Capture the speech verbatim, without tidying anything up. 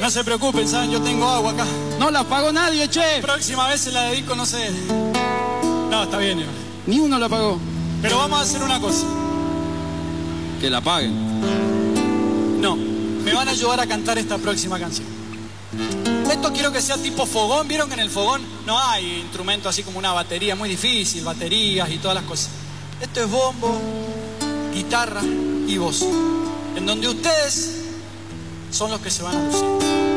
No se preocupen, ¿saben? Yo tengo agua acá. No la pagó nadie, che. La próxima vez se la dedico, no sé. No, está bien, Iván. Ni uno la pagó. Pero vamos a hacer una cosa. Que la paguen. No, me van a ayudar a cantar esta próxima canción. Esto quiero que sea tipo fogón. ¿Vieron que en el fogón no hay instrumentos así como una batería? Muy difícil, baterías y todas las cosas. Esto es bombo, guitarra y voz. En donde ustedes son los que se van a lucir.